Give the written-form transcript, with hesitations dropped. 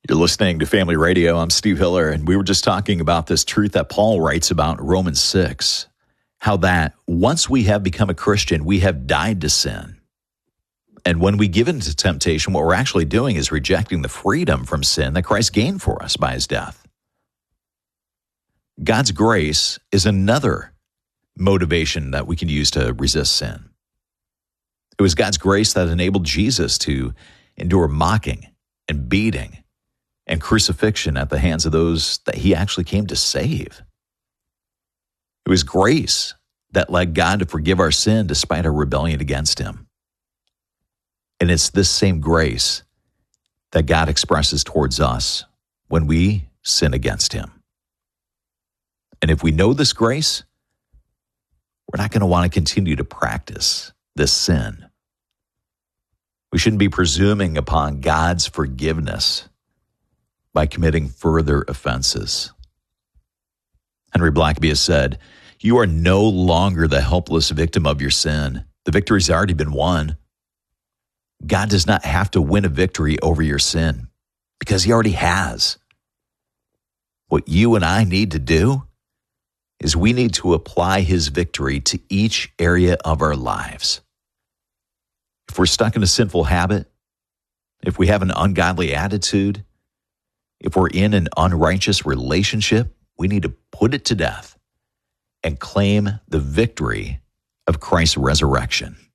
You're listening to Family Radio. I'm Steve Hiller, and we were just talking about this truth that Paul writes about in Romans 6, how that once we have become a Christian, we have died to sin. And when we give in to temptation, what we're actually doing is rejecting the freedom from sin that Christ gained for us by his death. God's grace is another motivation that we can use to resist sin. It was God's grace that enabled Jesus to endure mocking and beating and crucifixion at the hands of those that he actually came to save. It was grace that led God to forgive our sin despite our rebellion against him. And it's this same grace that God expresses towards us when we sin against him. And if we know this grace, we're not going to want to continue to practice this sin. We shouldn't be presuming upon God's forgiveness by committing further offenses. Henry Blackaby has said, "You are no longer the helpless victim of your sin. The victory's already been won. God does not have to win a victory over your sin because he already has. What you and I need to do is we need to apply his victory to each area of our lives. If we're stuck in a sinful habit, if we have an ungodly attitude, if we're in an unrighteous relationship, we need to put it to death and claim the victory of Christ's resurrection."